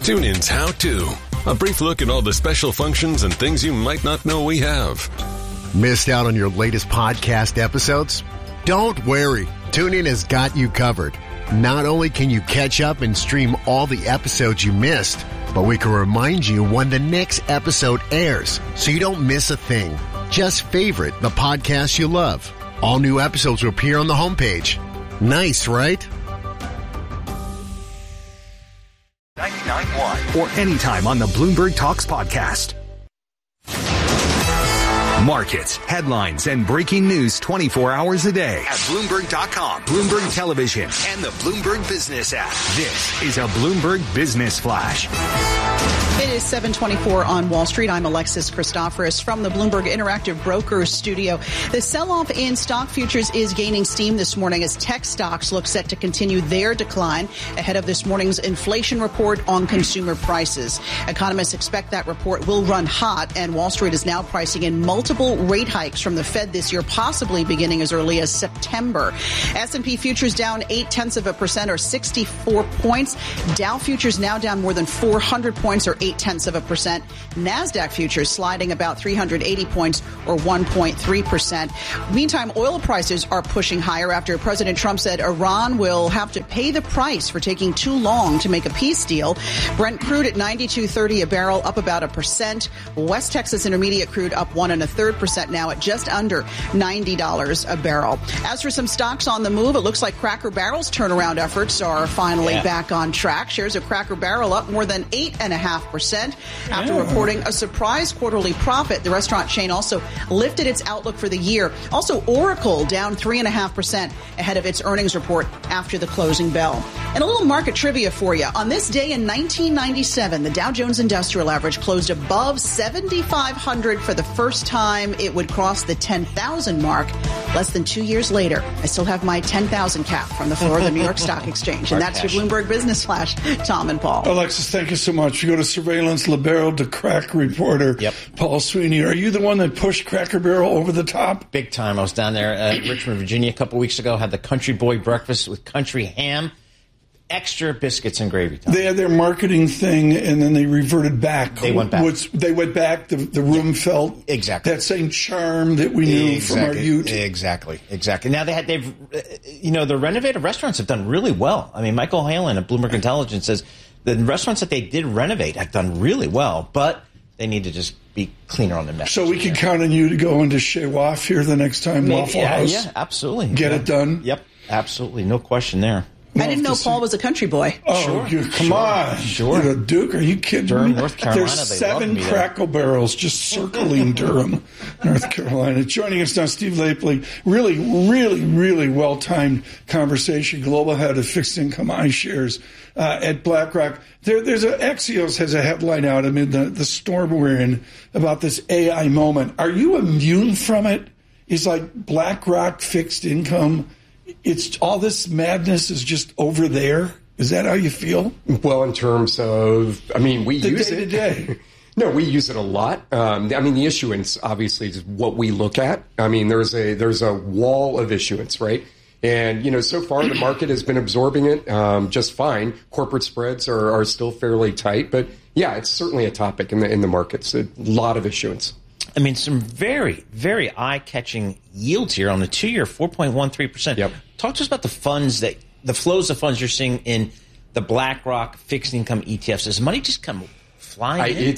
TuneIn's How To. A brief look at all the special functions and things you might not know we have. Missed out on your latest podcast episodes? Don't worry. TuneIn has got you covered. Not only can you catch up and stream all the episodes you missed, but we can remind you when the next episode airs so you don't miss a thing. Just favorite the podcast you love. All new episodes will appear on the homepage. Nice, right? 99.1 or anytime on the Bloomberg Talks podcast. Markets, headlines, and breaking news 24 hours a day at Bloomberg.com, Bloomberg Television, and the Bloomberg Business app. This is a Bloomberg Business Flash. It is 7:24 on Wall Street. I'm Alexis Christoforous from the Bloomberg Interactive Brokers studio. The sell-off in stock futures is gaining steam this morning as tech stocks look set to continue their decline ahead of this morning's inflation report on consumer prices. Economists expect that report will run hot, and Wall Street is now pricing in multiple rate hikes from the Fed this year, possibly beginning as early as September. S&P futures down 0.8% or 64 points. Dow futures now down more than 400 points or 0.8%. NASDAQ futures sliding about 380 points or 1.3%. Meantime, oil prices are pushing higher after President Trump said Iran will have to pay the price for taking too long to make a peace deal. Brent crude at $92.30 a barrel, up about 1%. West Texas Intermediate crude up 1.33% now at just under $90 a barrel. As for some stocks on the move, it looks like Cracker Barrel's turnaround efforts are finally back on track. Shares of Cracker Barrel up more than 8.5%. After reporting a surprise quarterly profit, the restaurant chain also lifted its outlook for the year. Also, Oracle down 3.5% ahead of its earnings report after the closing bell. And a little market trivia for you. On this day in 1997, the Dow Jones Industrial Average closed above 7,500 for the first time. It would cross the 10,000 mark. Less than 2 years later, I still have my 10,000 cap from the floor of the New York Stock Exchange. And that's your Bloomberg Business Flash, Tom and Paul. Alexis, thank you so much. You go to Surveillance Libero to Crack reporter Paul Sweeney. Are you the one that pushed Cracker Barrel over the top? Big time. I was down there at Richmond, Virginia a couple weeks ago, had the Country Boy breakfast with country ham, extra biscuits and gravy. Tom. They had their marketing thing, and then they reverted back. They went back. They went back. The room felt that same charm that we knew from our youth. Exactly. Now the renovated restaurants have done really well. I mean, Michael Halen at Bloomberg Intelligence says the restaurants that they did renovate have done really well, but they need to just be cleaner on the message. So we can count on you to go into Chez Waf here the next time, Waffle House. Yeah, absolutely. Get it done. Yep, absolutely. No question there. I didn't know Paul was a country boy. Oh, come on. Sure. You're a Duke. Are you kidding Durham, me? North Carolina. There's 7 Crackle Barrels just circling Durham, North Carolina. Joining us now, Steve Lapley. Really, really, really well-timed conversation. Global head of fixed income iShares at BlackRock. There's Axios has a headline out amid the storm we're in about this AI moment. Are you immune from it? Is like BlackRock fixed income, it's all this madness is just over there? Is that how you feel? Well, in terms of, we use it. Day-to-day. No, we use it a lot. The issuance obviously is what we look at. There's a wall of issuance, right? And, so far the market has been absorbing it just fine. Corporate spreads are still fairly tight. But, yeah, it's certainly a topic in the markets, a lot of issuance. Some very, very eye-catching yields here on the 2-year, 4.13%. Yep. Talk to us about the flows of funds you're seeing in the BlackRock fixed income ETFs. Does money just come flying in?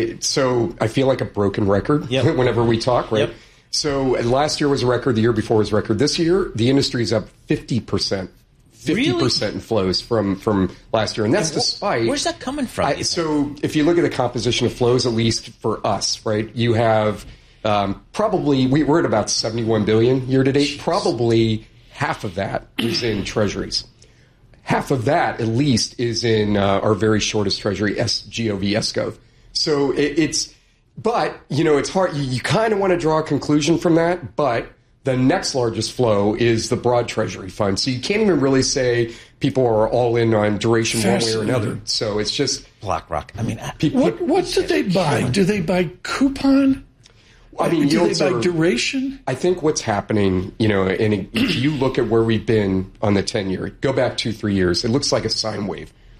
So I feel like a broken record whenever we talk, right? Yep. So last year was a record. The year before was a record. This year, the industry is up 50%. 50% in flows from last year. And that's despite... Where's that coming from? So if you look at the composition of flows, at least for us, right, you have probably... We're at about $71 billion year to date. Jeez. Probably half of that is in treasuries. Half of that, at least, is in our very shortest treasury, SGOV. So it's... But, it's hard. You kind of want to draw a conclusion from that, but... The next largest flow is the broad treasury fund. So you can't even really say people are all in on duration one way or another. So it's just BlackRock. What do they buy? Do they buy coupon? Do they buy duration? I think what's happening, and if you look at where we've been on the 10-year, go back 2-3 years, it looks like a sine wave.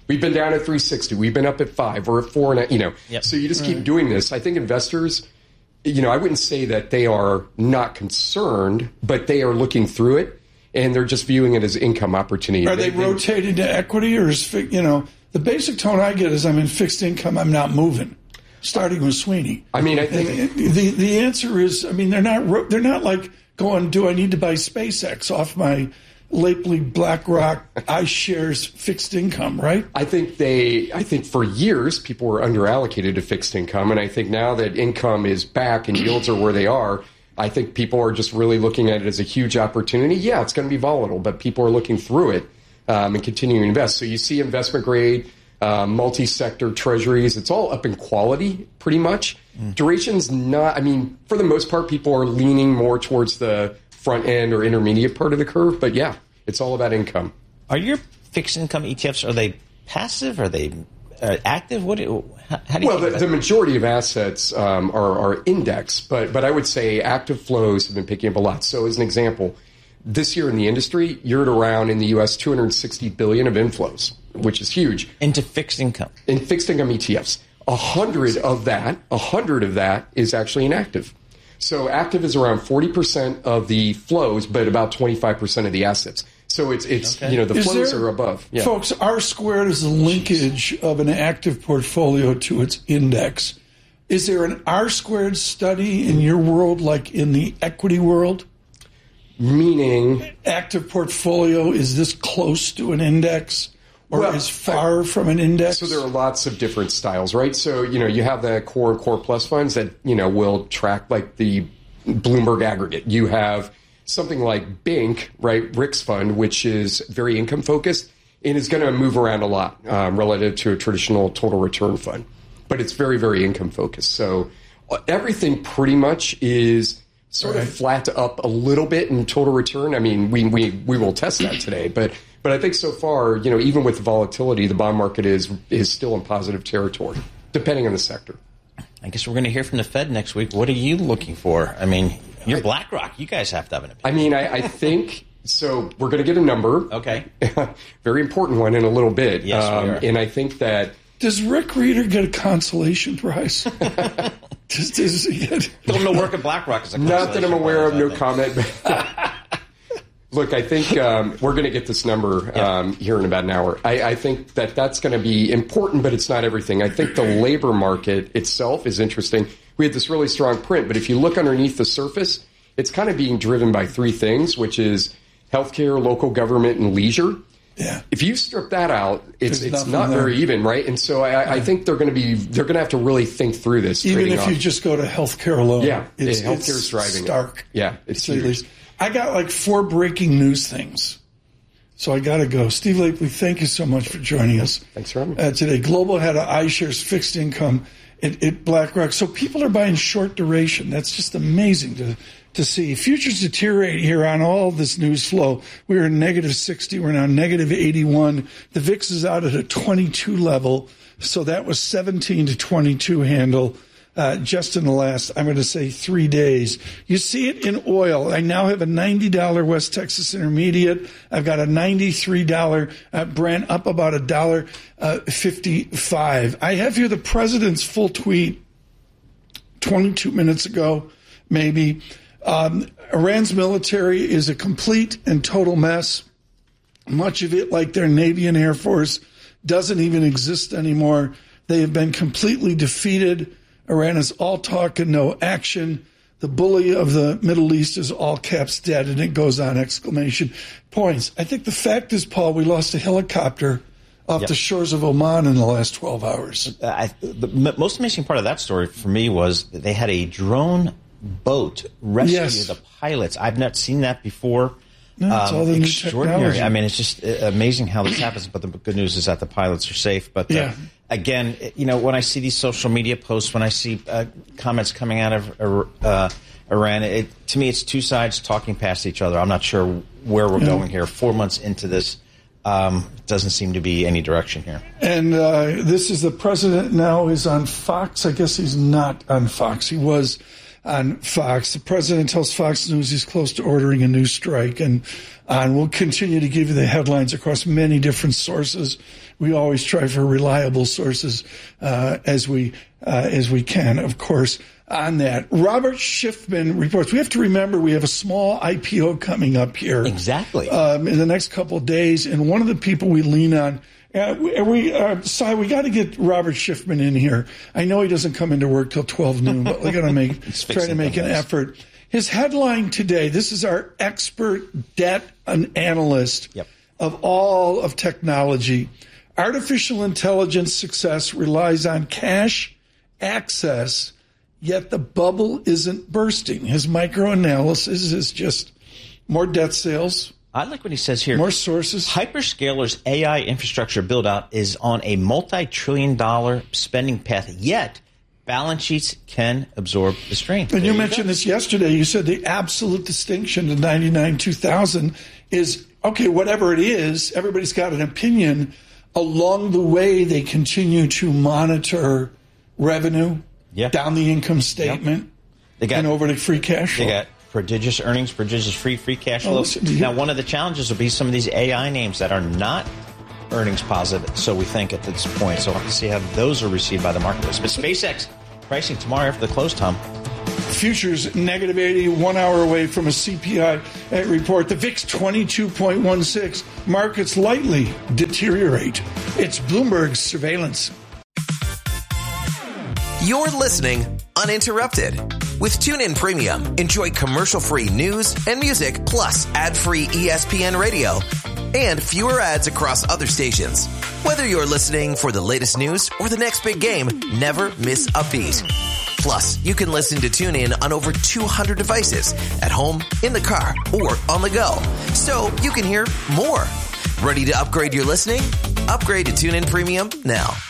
We've been down at 360. We've been up at 5. We're at 4. Yep. So you just keep doing this. I think investors, I wouldn't say that they are not concerned, but they are looking through it, and they're just viewing it as income opportunity. Are they rotating to equity, or is, the basic tone I get is I'm in fixed income, I'm not moving, starting with Sweeney. I mean, I think the answer is, they're not like going, do I need to buy SpaceX off my Lapely BlackRock iShares fixed income, right? I think for years people were underallocated to fixed income, and I think now that income is back and yields are where they are, I think people are just really looking at it as a huge opportunity. Yeah, it's going to be volatile, but people are looking through it and continuing to invest. So you see investment grade, multi-sector treasuries, it's all up in quality pretty much. Duration's not, for the most part, people are leaning more towards the front end or intermediate part of the curve, but yeah, it's all about income. Are your fixed income ETFs, are they passive? Are they active? How do you the majority of assets are index, but I would say active flows have been picking up a lot. So as an example, this year in the industry, you're at around in the U.S. $260 billion of inflows, which is huge. Into fixed income? In fixed income ETFs. 100 of that is actually inactive. So active is around 40% of the flows, but about 25% of the assets. So it's okay. The flows are above. Yeah. Folks, R squared is the linkage of an active portfolio to its index. Is there an R squared study in your world like in the equity world? Meaning? Active portfolio, is this close to an index? Or is far from an index? So there are lots of different styles, right? So, you have the core and core plus funds that, will track like the Bloomberg aggregate. You have something like BINC, right, Rick's fund, which is very income focused and is going to move around a lot relative to a traditional total return fund. But it's very, very income focused. So everything pretty much is sort of flat to up a little bit in total return. We will test that today, but I think so far, even with the volatility, the bond market is still in positive territory, depending on the sector. I guess we're going to hear from the Fed next week. What are you looking for? You're BlackRock. You guys have to have an opinion. I think so. We're going to get a number. Okay. Very important one in a little bit. Yes, we are. And I think that. Does Rick Reeder get a consolation prize? Does he get? Don't know work at BlackRock is a consolation Not that I'm aware prize, of. No comment. Look, I think we're going to get this number here in about an hour. I think that's going to be important, but it's not everything. I think the labor market itself is interesting. We had this really strong print, but if you look underneath the surface, it's kind of being driven by three things, which is healthcare, local government, and leisure. Yeah. If you strip that out, it's not very even, right? And so I think they're going to have to really think through this. Even if you just go to healthcare alone, healthcare is driving stark. Yeah, it's huge. I got like 4 breaking news things, so I got to go. Steve Lapely, thank you so much for joining us. Thanks for having me. Today, Global had an iShares fixed income at BlackRock. So people are buying short duration. That's just amazing to see. Futures deteriorate here on all this news flow. We were -60. We're now -81. The VIX is out at a 22 level. So that was 17 to 22 handle. Just in the last, I'm going to say 3 days. You see it in oil. I now have a $90 West Texas Intermediate. I've got a $93 Brent, up about $1.55. I have here the president's full tweet 22 minutes ago, maybe. Iran's military is a complete and total mess. Much of it, like their Navy and Air Force, doesn't even exist anymore. They have been completely defeated. Iran is all talk and no action. The bully of the Middle East is all caps dead, and it goes on, exclamation points. I think the fact is, Paul, we lost a helicopter off the shores of Oman in the last 12 hours. The most amazing part of that story for me was that they had a drone boat rescue the pilots. I've not seen that before. No, it's all the extraordinary. New technology. It's just amazing how this happens. But the good news is that the pilots are safe. But again, when I see these social media posts, when I see comments coming out of Iran, to me, it's two sides talking past each other. I'm not sure where we're going here. 4 months into this, doesn't seem to be any direction here. And this is the president now is on Fox. I guess he's not on Fox. He was on Fox. The president tells Fox News he's close to ordering a new strike, and we'll continue to give you the headlines across many different sources. We always try for reliable sources as we can, of course. On that, Robert Schiffman reports. We have to remember we have a small IPO coming up here. Exactly. In the next couple of days, and one of the people we lean on. We got to get Robert Schiffman in here. I know he doesn't come into work till 12 noon, but we got to try to make an effort. His headline today. This is our expert debt analyst of all of technology. Artificial intelligence success relies on cash access, yet the bubble isn't bursting. His microanalysis is just more debt sales. I like what he says here. More sources. Hyperscalers' AI infrastructure build-out is on a multi-trillion-dollar spending path, yet balance sheets can absorb the strain. And you mentioned this yesterday. You said the absolute distinction to 99-2000 is, okay, whatever it is, everybody's got an opinion. Along the way, they continue to monitor revenue down the income statement and over to free cash flow. They got prodigious earnings, prodigious free cash flow. Now, one of the challenges will be some of these AI names that are not earnings positive, so we think at this point. So we'll have to see how those are received by the marketplace. But SpaceX pricing tomorrow after the close, Tom. Futures negative 80, 1 hour away from a CPI report. The VIX 22.16. Markets lightly deteriorate. It's Bloomberg's surveillance. You're listening uninterrupted. With TuneIn Premium, enjoy commercial-free news and music, plus ad-free ESPN radio and fewer ads across other stations. Whether you're listening for the latest news or the next big game, never miss a beat. Plus, you can listen to TuneIn on over 200 devices at home, in the car, or on the go. So you can hear more. Ready to upgrade your listening? Upgrade to TuneIn Premium now.